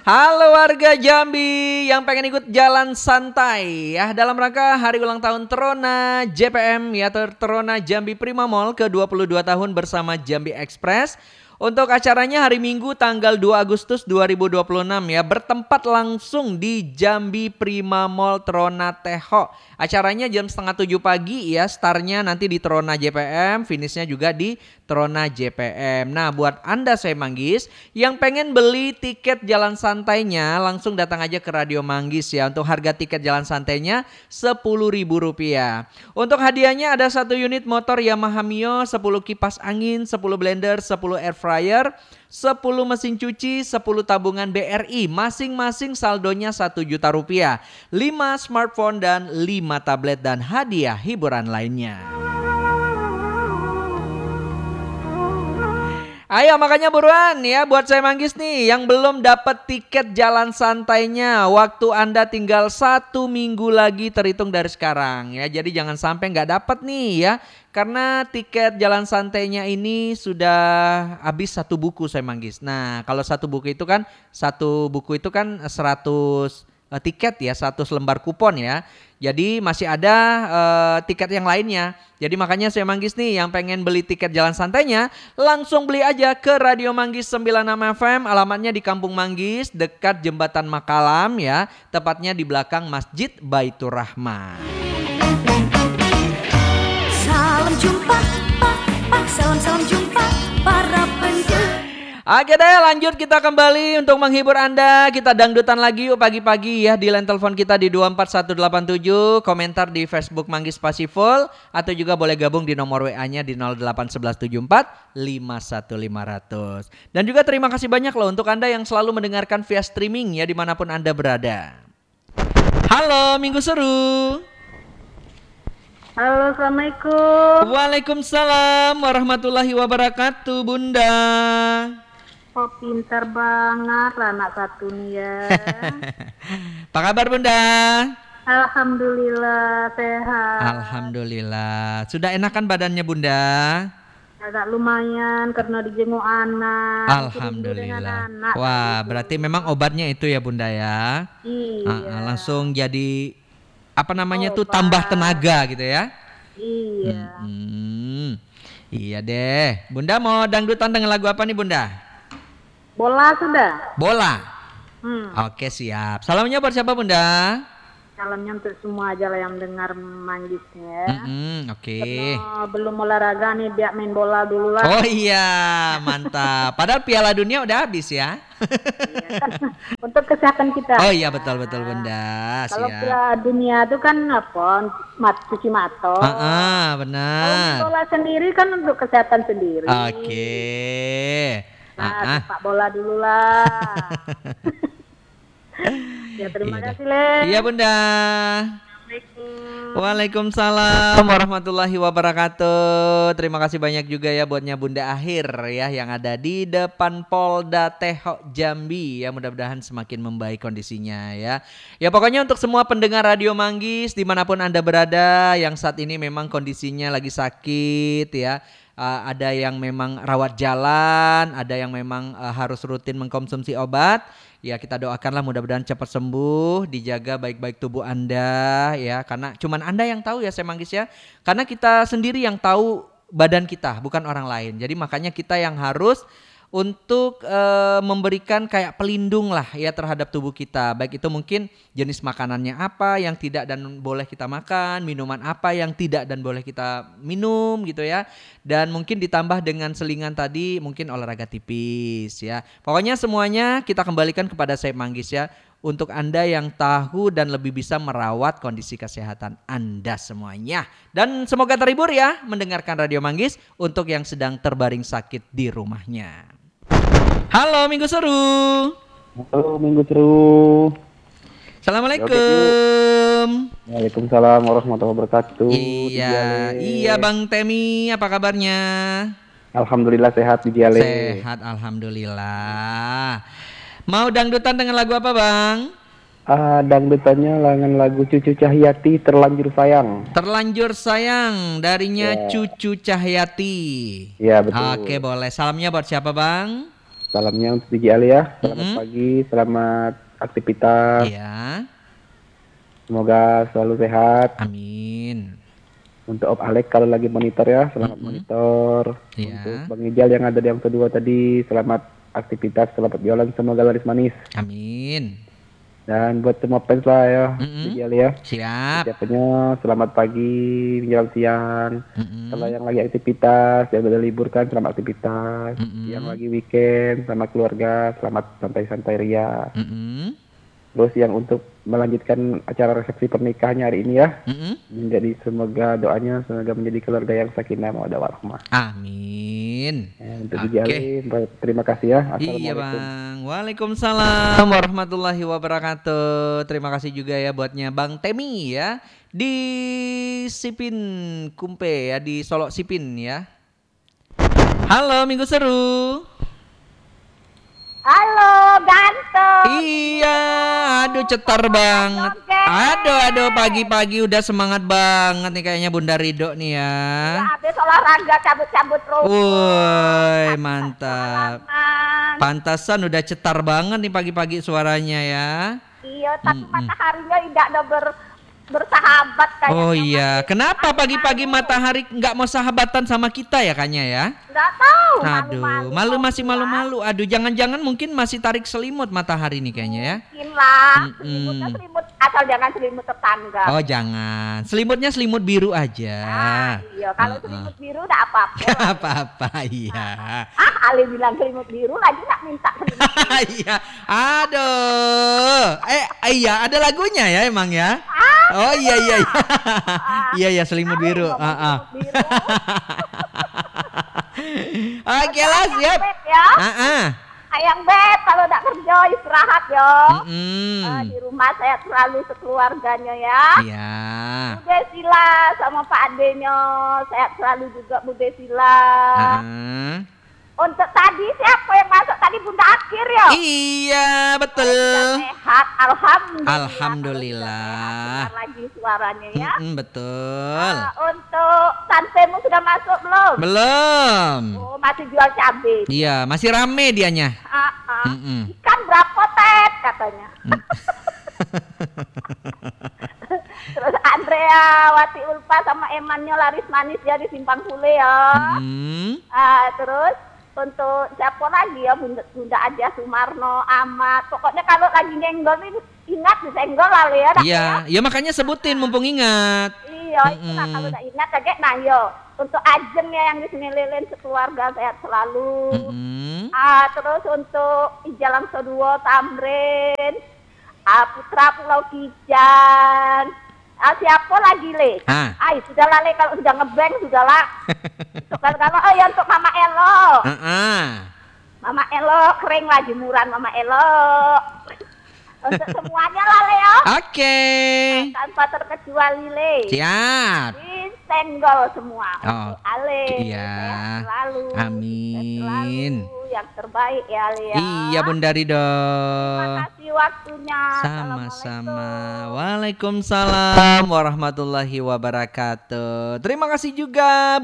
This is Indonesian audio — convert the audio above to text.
Halo warga Jambi yang pengen ikut jalan santai ya dalam rangka hari ulang tahun Terona JPM ya Terona Jambi Prima Mall ke-22 tahun bersama Jambi Express. Untuk acaranya hari Minggu tanggal 2 Agustus 2026 ya, bertempat langsung di Jambi Prima Mall Terona Teho. Acaranya jam setengah 7 pagi ya, startnya nanti di Terona JPM, finishnya juga di Terona JPM. Nah buat Anda saya Manggis yang pengen beli tiket jalan santainya langsung datang aja ke Radio Manggis ya. Untuk harga tiket jalan santainya Rp10.000. Untuk hadiahnya ada 1 unit motor Yamaha Mio, 10 kipas angin, 10 blender, 10 air fryer, 10 mesin cuci, 10 tabungan BRI, masing-masing saldonya Rp1.000.000, 5 smartphone dan 5 tablet dan hadiah hiburan lainnya. Ayo makanya buruan ya buat saya Manggis nih yang belum dapat tiket jalan santainya. Waktu Anda tinggal 1 minggu lagi terhitung dari sekarang ya. Jadi jangan sampai nggak dapat nih ya. Karena tiket jalan santainya ini sudah habis 1 buku saya Manggis. Nah kalau 1 buku itu kan 100 tiket ya, 100 lembar kupon ya. Jadi masih ada tiket yang lainnya. Jadi makanya saya Manggis nih yang pengen beli tiket jalan santainya langsung beli aja ke Radio Manggis 96 FM. Alamatnya di Kampung Manggis dekat Jembatan Makalam ya. Tepatnya di belakang Masjid Baitur Rahman. Salam jumpa, salam jumpa para pendengar. Oke deh lanjut kita kembali untuk menghibur Anda. Kita dangdutan lagi yuk pagi-pagi ya di line telepon kita di 24187. Komentar di Facebook Manggis Pasiful. Atau juga boleh gabung di nomor WA-nya di 081174 51500. Dan juga terima kasih banyak loh untuk Anda yang selalu mendengarkan via streaming ya dimanapun Anda berada. Halo Minggu Seru. Halo, Assalamualaikum. Waalaikumsalam warahmatullahi wabarakatuh Bunda. Oh, pintar banget anak satu nih ya. Apa kabar Bunda? Alhamdulillah sehat. Alhamdulillah. Sudah enakan badannya Bunda? Agak lumayan karena dijenguk anak. Alhamdulillah. Anak, Wah, berarti memang obatnya itu ya Bunda ya? Iya. Langsung jadi apa namanya tuh Obat. tambah tenaga gitu ya? Iya. Iya deh. Bunda mau dangdutan dengan lagu apa nih Bunda? Bola sudah. Bola. Oke siap. Salamnya buat siapa Bunda? Salamnya untuk semua aja lah yang dengar Manggisnya. Oke. Karena belum olahraga nih biar main bola dulu lah. Oh iya, mantap. Padahal Piala Dunia udah habis ya. Iya, kan. Untuk kesehatan kita. Oh iya betul Bunda. Kalau Siap. Piala Dunia itu kan apa? Cuci mata. Kalau Benar. bola sendiri kan untuk kesehatan sendiri. Oke. Nah, sepak bola dulu lah. Ya terima Iya kasih Le. Iya Bunda. Assalamualaikum. Waalaikumsalam warahmatullahi wabarakatuh. Terima kasih banyak juga ya buatnya Bunda Akhir ya yang ada di depan Polda Teho Jambi ya, mudah-mudahan semakin membaik kondisinya ya. Ya pokoknya untuk semua pendengar Radio Manggis dimanapun Anda berada yang saat ini memang kondisinya lagi sakit ya. Ada yang memang rawat jalan, ada yang memang harus rutin mengkonsumsi obat. Ya kita doakanlah mudah-mudahan cepat sembuh, dijaga baik-baik tubuh Anda ya. Karena cuman Anda yang tahu ya saya Manggis ya. Karena kita sendiri yang tahu badan kita, bukan orang lain. Jadi makanya kita yang harus untuk memberikan kayak pelindung lah ya terhadap tubuh kita. Baik itu mungkin jenis makanannya apa yang tidak dan boleh kita makan, minuman apa yang tidak dan boleh kita minum gitu ya. Dan mungkin ditambah dengan selingan tadi mungkin olahraga tipis ya. Pokoknya semuanya kita kembalikan kepada saya Manggis ya. Untuk Anda yang tahu dan lebih bisa merawat kondisi kesehatan Anda semuanya. Dan semoga terhibur ya mendengarkan Radio Manggis untuk yang sedang terbaring sakit di rumahnya. Halo Minggu Seru. Halo Minggu Seru. Assalamualaikum. Waalaikumsalam warahmatullahi wabarakatuh. Iya Bang Temi, apa kabarnya? Alhamdulillah sehat di Diale. Sehat alhamdulillah. Mau dangdutan dengan lagu apa Bang? Dangdutannya dengan lagu Cucu Cahyati Terlanjur Sayang. Terlanjur Sayang darinya Ya. Cucu Cahyati. Iya betul. Oke boleh. Salamnya buat siapa Bang? Salamnya untuk Digi Ali ya. Selamat pagi, selamat aktivitas. Iya. Semoga selalu sehat. Amin. Untuk Om Alek kalau lagi monitor ya, selamat monitor. Iya. Untuk Bang Ijal yang ada di yang kedua tadi, selamat aktivitas, selamat jualan, semoga laris manis. Amin. Dan buat semua fans lah ya, Digi Ali ya. Siap. Siapanya selamat pagi, menjelang siang. Kalau yang lagi aktivitas, yang udah libur kan, selamat aktivitas. Yang lagi weekend, sama keluarga, selamat santai-santai ria. Terus yang untuk melanjutkan acara resepsi pernikahannya hari ini ya, menjadi semoga doanya semoga menjadi keluarga yang sakinah mawaddah warahmah. Amin. Untuk Digi Ali, terima kasih ya. Iya Assalamualaikum. Bang. Waalaikumsalam warahmatullahi wabarakatuh. Terima kasih juga ya buatnya Bang Temi ya di Sipin Kumpe ya, di Solo Sipin ya. Halo, minggu seru. Halo, ganteng. Iya, aduh cetar banget. Aduh, pagi-pagi udah semangat banget nih kayaknya Bunda Ridho nih ya. Habis olahraga cabut-cabut rumput. Woi, mantap. Aman. Pantasan udah cetar banget nih pagi-pagi suaranya ya. Iya, tapi mataharinya tidak ada bersahabat kayaknya. Oh iya, kenapa pagi-pagi matahari nggak mau sahabatan sama kita ya kayaknya ya? Nggak tahu. Aduh, masih malu-malu. Aduh, jangan-jangan mungkin masih tarik selimut matahari nih kayaknya ya. Mungkin lah. Selimutnya selimut asal jangan selimut tetangga. Oh jangan, selimutnya selimut biru aja. Iya, kalau selimut biru nggak apa-apa. Gak apa-apa, iya. Ali bilang selimut biru lagi nggak minta selimut. Iya, aduh. Iya, ada lagunya ya emang ya. Oh iya. Iya selimut biru. Selimut biru. Oke lah, siap. Beb, ya. Ayang Beb, kalau nggak kerja istirahat yo. Di rumah saya selalu sekeluarganya ya. Iya. Bu Desila sama Pak Adenya, saya selalu juga Bu Desila. Untuk tadi siapa yang masuk tadi Bunda Akhir ya? Iya betul. Sudah sehat, alhamdulillah. Alhamdulillah. Dengar lagi suaranya ya. Betul. Untuk Santemu sudah masuk belum? Belum. Oh, masih jual cabai. Iya, masih rame dianya. Ikan berapa Ted katanya. Terus Andrea, Wati Ulfa sama Emannya laris manis ya di Simpang Sule ya. Terus untuk siapa lagi ya Bunda Aja Sumarno, Ahmad. Pokoknya kalau lagi nyenggol ini ingat disenggol lah ya. Iya, ya makanya sebutin mumpung ingat. Iya, itu lah kalau udah ingat kaget nah yo. Untuk Ajeng ya yang di sini lilin sekeluarga sehat selalu. Terus untuk Ijalang Soduo Tamrin, Putra Pulau Kijan. Siapa lagi Le? Sudahlah Le, kalau sudah ngebeng sudahlah. Kalau ya untuk Mama Elo. Mama Elo kering lagi jemuran Mama Elo. Untuk semuanya lah Le ya. Oke. Tanpa terkecuali Le. Siap. Disenggol semua. Oh, Ale. iya. Sehat selalu. Amin. Sehat selalu. Yang terbaik ya Ale ya. Iya Bunda Ridho. Terima kasih waktunya. Sama-sama. Waalaikumsalam warahmatullahi wabarakatuh. Terima kasih juga